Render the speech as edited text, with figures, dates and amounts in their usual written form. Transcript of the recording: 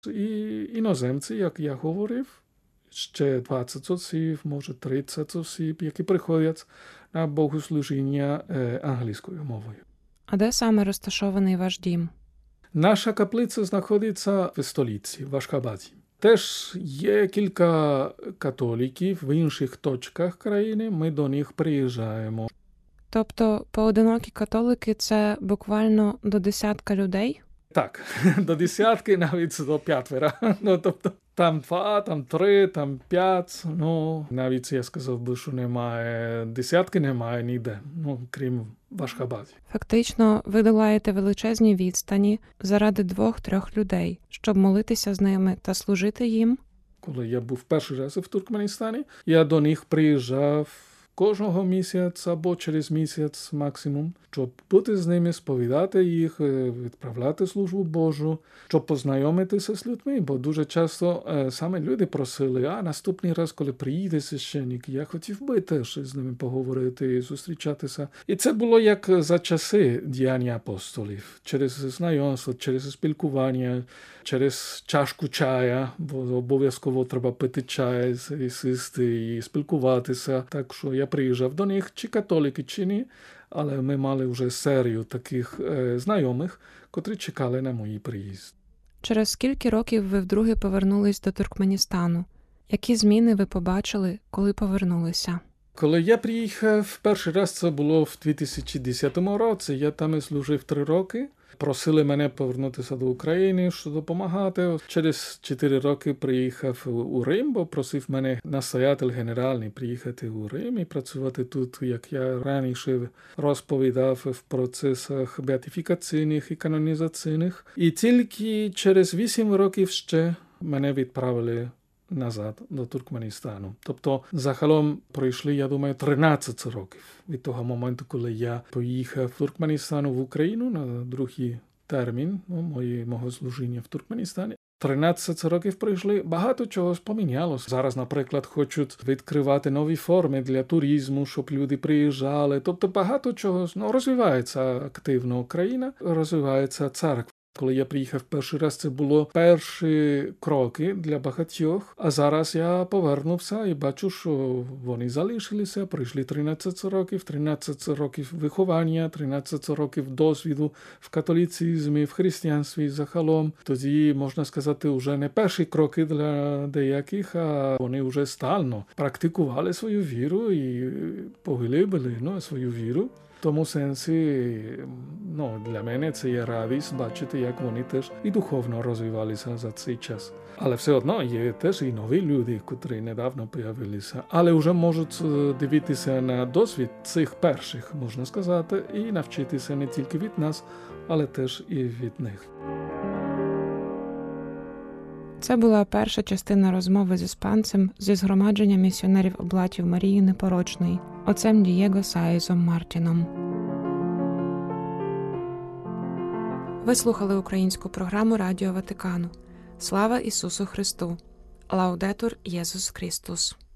І іноземці, як я говорив, ще 20 осіб, може 30 осіб, які приходять на богослужіння англійською мовою. А де саме розташований ваш дім? Наша каплиця знаходиться в столиці, в Ашхабаді. Теж є кілька католиків в інших точках країни, ми до них приїжджаємо. Тобто поодинокі католики – це буквально до 10 людей? Так, до 10, навіть до 5. Тобто там 2, там 3, там 5. Навіть я сказав би, що немає 10, немає ніде, крім в Ашхабаді. Фактично, ви долаєте величезні відстані заради 2-3 людей, щоб молитися з ними та служити їм? Коли я був перший раз в Туркменістані, я до них приїжджав кожного місяця або через місяць максимум, щоб бути з ними, сповідати їх, відправляти службу Божу, щоб познайомитися з людьми, бо дуже часто саме люди просили, наступний раз, коли приїде священник, я хотів би теж з ними поговорити, зустрічатися. І це було як за часи діяння апостолів, через знайомство, через спілкування, через чашку чая, бо обов'язково треба пити чай, сісти і спілкуватися. Так що я приїжджав до них, чи католики, чи ні, але ми мали вже серію таких знайомих, котрі чекали на мій приїзд. Через скільки років ви вдруге повернулись до Туркменістану? Які зміни ви побачили, коли повернулися? Коли я приїхав, перший раз це було в 2010 році, я там служив 3 роки. Просили мене повернутися до України, щоб допомагати. Через 4 роки приїхав у Рим, бо просив мене настоятель генеральний приїхати у Рим і працювати тут, як я раніше розповідав, в процесах беатифікаційних і канонізаційних. І тільки через 8 років ще мене відправили назад до Туркменістану. Тобто, загалом пройшли, я думаю, 13 років від того моменту, коли я поїхав в Туркменістану в Україну на другий термін мого служіння в Туркменістані. 13 років пройшли, багато чого помінялося. Зараз, наприклад, хочуть відкривати нові форми для туризму, щоб люди приїжджали. Тобто багато чого розвивається активно країна, розвивається церква. Коли я приїхав перший раз, це було перші кроки для багатьох, а зараз я повернувся і бачу, що вони залишилися, пройшли 13 років виховання, 13 років досвіду в католицизмі, в християнстві загалом. Тоді, можна сказати, вже не перші кроки для деяких, а вони вже стально практикували свою віру і поглибили свою віру. В тому сенсі, для мене це є радість бачити, як вони теж і духовно розвивалися за цей час. Але все одно є теж і нові люди, котрі недавно появилися, але вже можуть дивитися на досвід цих перших, можна сказати, і навчитися не тільки від нас, але теж і від них. Це була перша частина розмови з іспанцем зі згромадження місіонерів Облатів Марії Непорочної, отцем Дієго Саєзом Мартіном. Ви слухали українську програму Радіо Ватикану. Слава Ісусу Христу! Лаудетур Єсус Христос!